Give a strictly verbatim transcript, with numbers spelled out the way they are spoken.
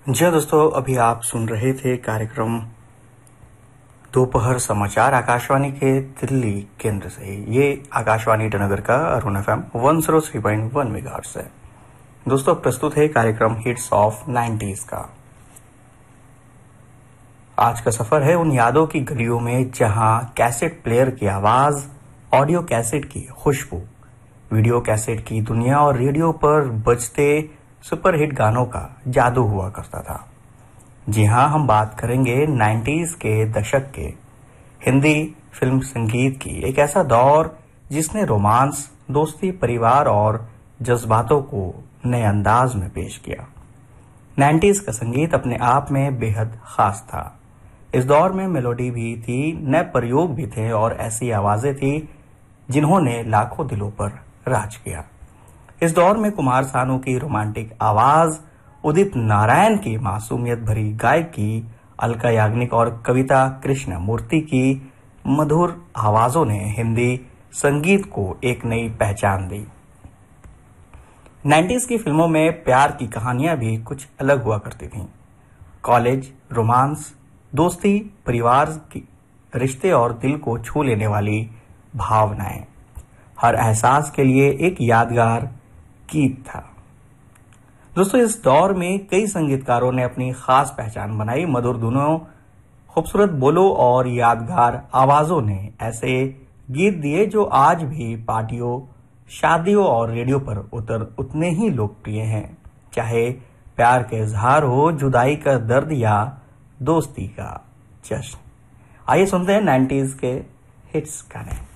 जी हाँ दोस्तों, अभी आप सुन रहे थे कार्यक्रम दोपहर समाचार आकाशवाणी के दिल्ली केंद्र से। ये आकाशवाणी ईटानगर का Arun FM one zero three point one megahertz है। दोस्तों, प्रस्तुत है कार्यक्रम हिट्स ऑफ नाइंटीज़ का। आज का सफर है उन यादों की गलियों में जहां कैसेट प्लेयर की आवाज, ऑडियो कैसेट की खुशबू, वीडियो कैसेट की दुनिया और रेडियो पर बजते सुपरहिट गानों का जादू हुआ करता था। जी हां, हम बात करेंगे नाइंटीज़ के दशक के हिंदी फिल्म संगीत की। एक ऐसा दौर जिसने रोमांस, दोस्ती, परिवार और जज्बातों को नए अंदाज में पेश किया। नाइंटीज़ का संगीत अपने आप में बेहद खास था। इस दौर में मेलोडी भी थी, नए प्रयोग भी थे और ऐसी आवाजें थी जिन्होंने लाखों दिलों पर राज किया। इस दौर में कुमार सानू की रोमांटिक आवाज, उदित नारायण की मासूमियत भरी गायकी, अलका याग्निक और कविता कृष्णमूर्ति की मधुर आवाजों ने हिंदी संगीत को एक नई पहचान दी। नाइंटीज़ की फिल्मों में प्यार की कहानियां भी कुछ अलग हुआ करती थीं। कॉलेज, रोमांस, दोस्ती, परिवार की रिश्ते और दिल को छू लेने वाली भावनाएं। हर एहसास के लिए एक यादगार गीत था। दोस्तों, इस दौर में कई संगीतकारों ने अपनी खास पहचान बनाई। मधुर धुनों, खूबसूरत बोलों और यादगार आवाजों ने ऐसे गीत दिए जो आज भी पार्टियों, शादियों और रेडियो पर उतर उतने ही लोकप्रिय हैं, चाहे प्यार का इजहार हो, जुदाई का दर्द या दोस्ती का जश्न। आइए सुनते हैं नाइंटीज़ के हिट्स गाने।